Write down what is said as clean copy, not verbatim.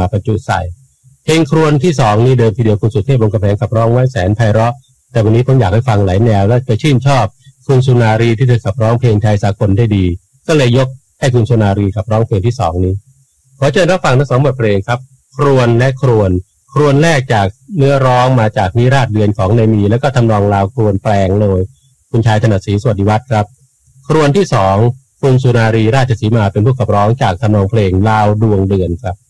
มาบรรจุใส่เพลงครวญที่สองนี่เดิมทีเดียวคุณสุเทพวงศ์กำแพงขับร้องไว้แสนไพเราะแต่วันนี้ผมอยากให้ฟังหลายแนวและจะชื่นชอบคุณสุนารีที่เธอขับร้องเพลงไทยสากลได้ดีก็เลยยกให้คุณสุนารีขับร้องเพลงที่สองนี้ขอเชิญรับฟังทั้งสองบทเพลงครับครวญและครวญครวญแรกจากเนื้อร้องมาจากนิราศเดือนของในมีแล้วก็ทำนองลาวครวญแปลงโดยคุณชายถนัดศรีสวัสดิวัฒน์ครับครวญที่สองคุณสุนารีราชสีมาเป็นผู้ขับร้องจากทำนองเพลงลาวดวงเดือนครับ